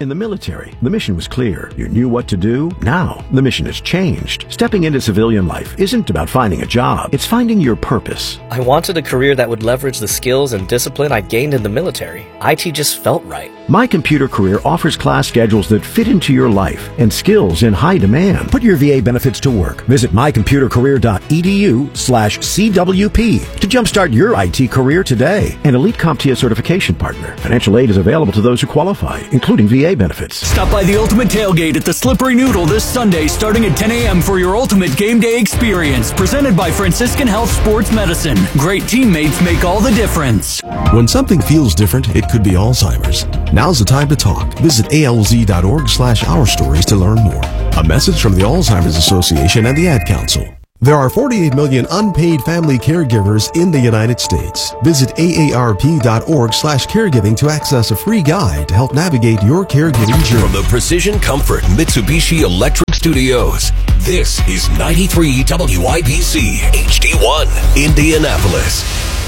in the military, the mission was clear. You knew what to do. Now, the mission has changed. Stepping into civilian life isn't about finding a job. It's finding your purpose. I wanted a career that would leverage the skills and discipline I gained in the military. IT just felt right. My Computer Career offers class schedules that fit into your life and skills in high demand. Put your VA benefits to work. Visit mycomputercareer.edu/CWP to jumpstart your IT career today. An Elite CompTIA certification partner. Financial aid is available to those who qualify, including VA benefits. Stop by the Ultimate Tailgate at the Slippery Noodle this Sunday starting at 10 a.m. for your ultimate game day experience. Presented by Franciscan Health Sports Medicine. Great teammates make all the difference. When something feels different, it could be Alzheimer's. Now's the time to talk. Visit alz.org/ourstories to learn more. A message from the Alzheimer's Association and the Ad Council. There are 48 million unpaid family caregivers in the United States. Visit aarp.org/caregiving to access a free guide to help navigate your caregiving journey. From the Precision Comfort Mitsubishi Electric Studios, this is 93 WIBC HD1, Indianapolis.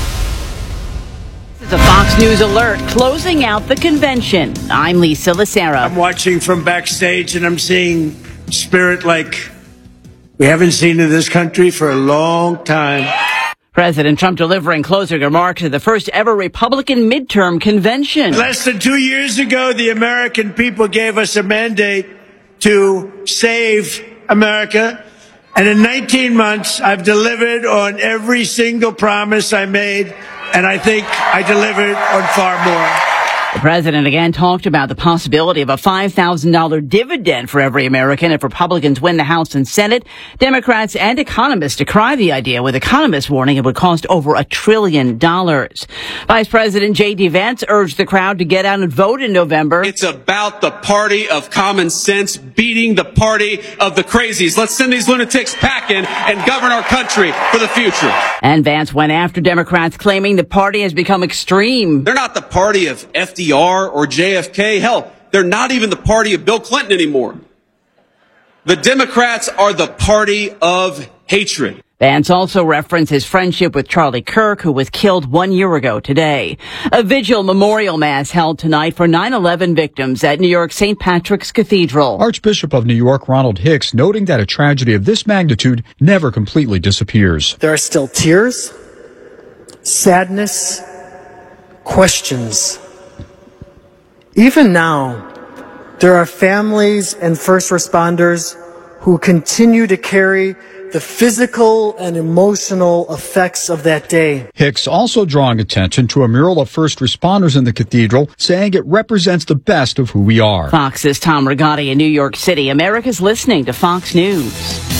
The Fox News Alert closing out the convention. I'm Lisa Lucera. I'm watching from backstage and I'm seeing spirit like we haven't seen in this country for a long time. President Trump delivering closing remarks at the first ever Republican midterm convention. Less than 2 years ago, the American people gave us a mandate to save America. And in 19 months, I've delivered on every single promise I made. And I think I delivered on far more. The president again talked about the possibility of a $5,000 dividend for every American if Republicans win the House and Senate. Democrats and economists decry the idea, with economists warning it would cost over $1 trillion. Vice President J.D. Vance urged the crowd to get out and vote in November. It's about the party of common sense beating the party of the crazies. Let's send these lunatics packing and govern our country for the future. And Vance went after Democrats claiming the party has become extreme. They're not the party of FDR or JFK. Hell, they're not even the party of Bill Clinton anymore. The Democrats are the party of hatred. Vance also referenced his friendship with Charlie Kirk, who was killed 1 year ago today. A vigil memorial mass held tonight for 9/11 victims at New York St. Patrick's Cathedral. Archbishop of New York Ronald Hicks noting that a tragedy of this magnitude never completely disappears. There are still tears, sadness, questions. Even now, there are families and first responders who continue to carry the physical and emotional effects of that day. Hicks also drawing attention to a mural of first responders in the cathedral, saying it represents the best of who we are. Fox's Tom Rigotti in New York City. America's listening to Fox News.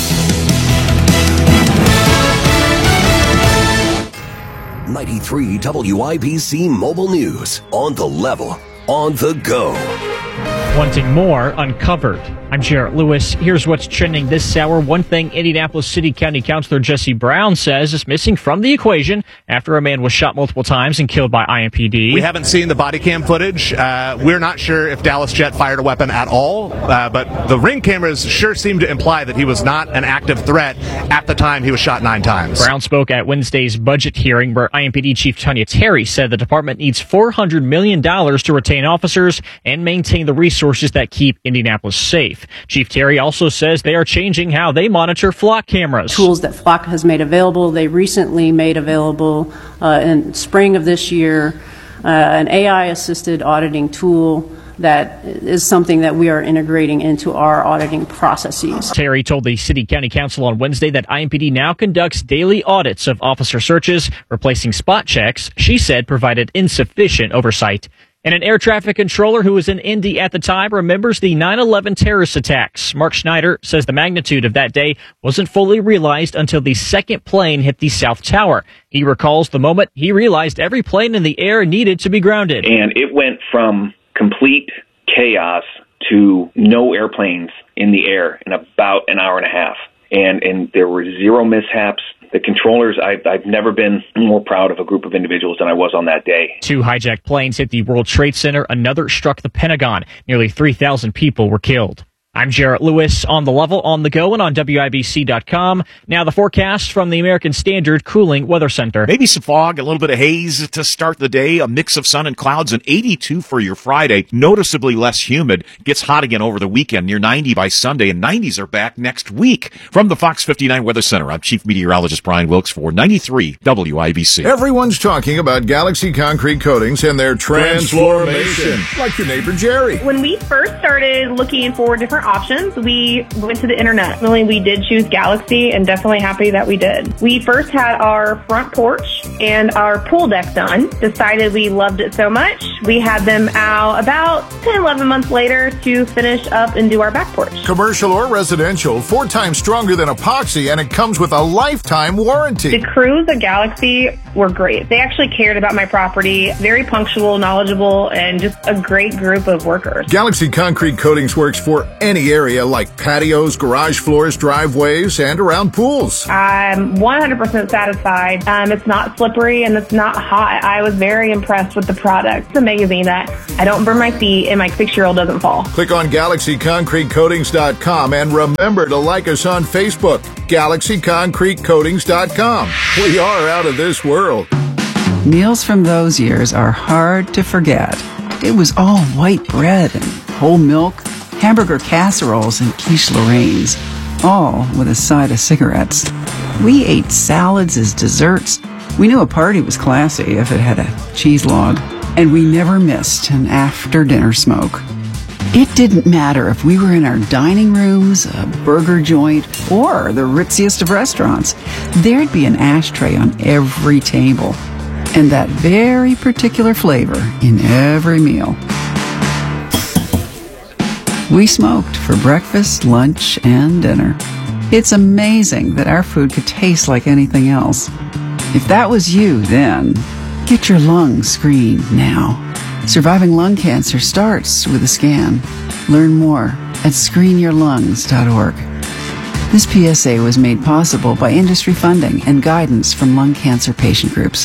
'93 WIBC Mobile News. On the level, on the go. Wanting more? Uncovered. I'm Jarrett Lewis. Here's what's trending this hour. One thing Indianapolis City County Councilor Jesse Brown says is missing from the equation after a man was shot multiple times and killed by IMPD. We haven't seen the body cam footage. We're not sure if Dallas Jet fired a weapon at all, but the ring cameras sure seem to imply that he was not an active threat at the time he was shot 9 times. Brown spoke at Wednesday's budget hearing where IMPD Chief Tanya Terry said the department needs $400 million to retain officers and maintain the resources that keep Indianapolis safe. Chief Terry also says they are changing how they monitor flock cameras. Tools that Flock has made available. They recently made available in spring of this year an AI-assisted auditing tool that is something that we are integrating into our auditing processes. Terry told the City County Council on Wednesday that IMPD now conducts daily audits of officer searches, replacing spot checks she said provided insufficient oversight. And an air traffic controller who was in Indy at the time remembers the 9/11 terrorist attacks. Mark Schneider says the magnitude of that day wasn't fully realized until the second plane hit the South Tower. He recalls the moment he realized every plane in the air needed to be grounded. And it went from complete chaos to no airplanes in the air in about an hour and a half. And there were 0 mishaps. The controllers, I've never been more proud of a group of individuals than I was on that day. 2 hijacked planes hit the World Trade Center. Another struck the Pentagon. Nearly 3,000 people were killed. I'm Jarrett Lewis on The Level, on the go, and on WIBC.com. Now the forecast from the American Standard Cooling Weather Center. Maybe some fog, a little bit of haze to start the day, a mix of sun and clouds, and 82 for your Friday. Noticeably less humid. Gets hot again over the weekend, near 90 by Sunday, and 90s are back next week. From the Fox 59 Weather Center, I'm Chief Meteorologist Brian Wilkes for 93 WIBC. Everyone's talking about Galaxy Concrete Coatings and their transformation. Like your neighbor Jerry. When we first started looking for different options, we went to the internet. Really, we did choose Galaxy, and definitely happy that we did. We first had our front porch and our pool deck done. Decided we loved it so much, we had them out about 10, 11 months later to finish up and do our back porch. Commercial or residential, 4 times stronger than epoxy, and it comes with a lifetime warranty. The crews at Galaxy were great. They actually cared about my property, very punctual, knowledgeable, and just a great group of workers. Galaxy Concrete Coatings works for any area like patios, garage floors, driveways, and around pools. I'm 100% satisfied. It's not slippery and it's not hot. I was very impressed with the product. It's amazing that I don't burn my feet and my 6-year-old doesn't fall. Click on GalaxyConcreteCoatings.com and remember to like us on Facebook, GalaxyConcreteCoatings.com. We are out of this world. Meals from those years are hard to forget. It was all white bread and whole milk, hamburger casseroles, and quiche Lorraines, all with a side of cigarettes. We ate salads as desserts. We knew a party was classy if it had a cheese log, and we never missed an after-dinner smoke. It didn't matter if we were in our dining rooms, a burger joint, or the ritziest of restaurants. There'd be an ashtray on every table, and that very particular flavor in every meal. We smoked for breakfast, lunch, and dinner. It's amazing that our food could taste like anything else. If that was you then, get your lungs screened now. Surviving lung cancer starts with a scan. Learn more at screenyourlungs.org. This PSA was made possible by industry funding and guidance from lung cancer patient groups.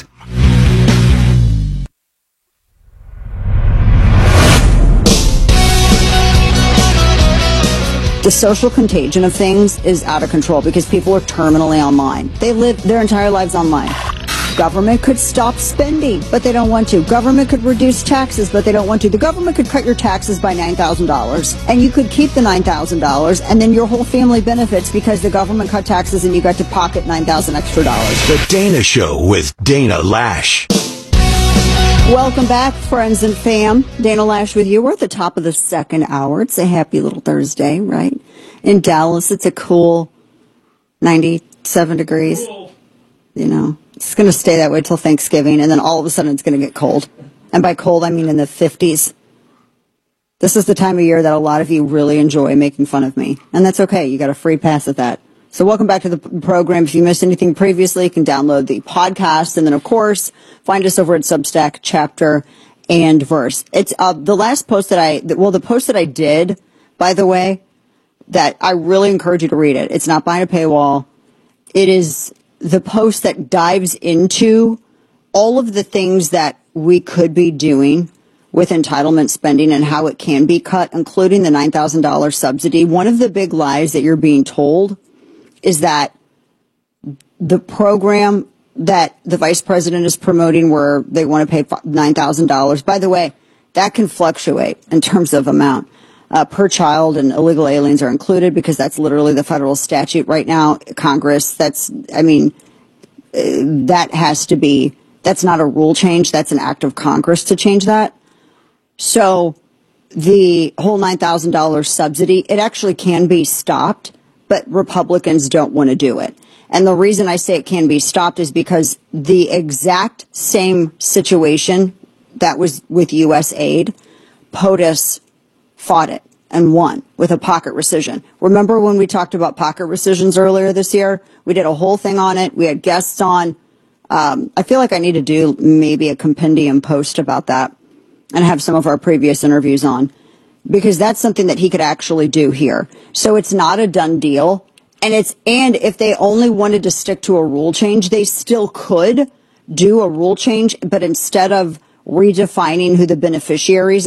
The social contagion of things is out of control because people are terminally online. They live their entire lives online. Government could stop spending, but they don't want to. Government could reduce taxes, but they don't want to. The government could cut your taxes by $9,000, and you could keep the $9,000, and then your whole family benefits because the government cut taxes and you got to pocket $9,000 extra dollars. The Dana Show with Dana Lash. Welcome back, friends and fam. Dana Lash with you. We're at the top of the second hour. It's a happy little Thursday, right? In Dallas, it's a cool 97 degrees. You know, it's going to stay that way till Thanksgiving, and then all of a sudden it's going to get cold. And by cold, I mean in the 50s. This is the time of year that a lot of you really enjoy making fun of me. And that's okay. You got a free pass at that. So welcome back to the program. If you missed anything previously, you can download the podcast. And then, of course, find us over at Substack, Chapter and Verse. It's the last post the post that I did, by the way, that I really encourage you to read it. It's not behind a paywall. It is the post that dives into all of the things that we could be doing with entitlement spending and how it can be cut, including the $9,000 subsidy. One of the big lies that you're being told is that the program that the vice president is promoting where they want to pay $9,000, by the way, that can fluctuate in terms of amount. Per child, and illegal aliens are included because that's literally the federal statute right now. Congress, that's not a rule change. That's an act of Congress to change that. So the whole $9,000 subsidy, it actually can be stopped, but Republicans don't want to do it. And the reason I say it can be stopped is because the exact same situation that was with U.S. aid, POTUS fought it and won with a pocket rescission. Remember when we talked about pocket rescissions earlier this year? We did a whole thing on it. We had guests on. I feel like I need to do maybe a compendium post about that and have some of our previous interviews on, because that's something that he could actually do here. So it's not a done deal. And if they only wanted to stick to a rule change, they still could do a rule change. But instead of redefining who the beneficiaries are,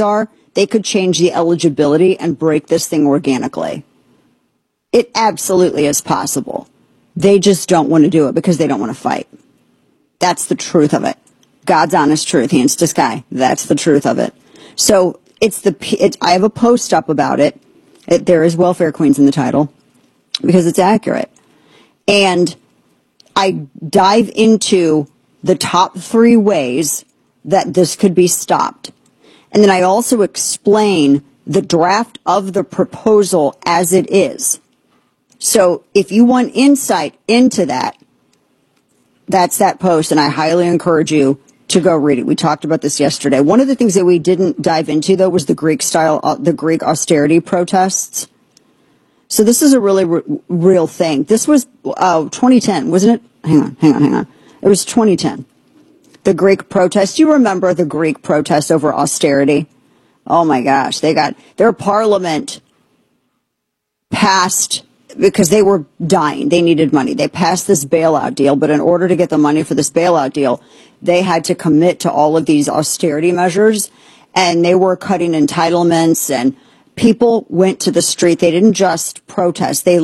they could change the eligibility and break this thing organically. It absolutely is possible. They just don't want to do it because they don't want to fight. That's the truth of it. God's honest truth, hands to sky. That's the truth of it. So I have a post up about it. There is Welfare Queens in the title because it's accurate. And I dive into the top 3 ways that this could be stopped. And then I also explain the draft of the proposal as it is. So if you want insight into that, that's that post, and I highly encourage you to go read it. We talked about this yesterday. One of the things that we didn't dive into, though, was the Greek austerity protests. So this is a really real thing. This was 2010, wasn't it? Hang on. It was 2010. The Greek protest. You remember the Greek protest over austerity? Oh my gosh. They got their parliament passed because they were dying. They needed money. They passed this bailout deal, but in order to get the money for this bailout deal, they had to commit to all of these austerity measures, and they were cutting entitlements, and people went to the street. They didn't just protest. They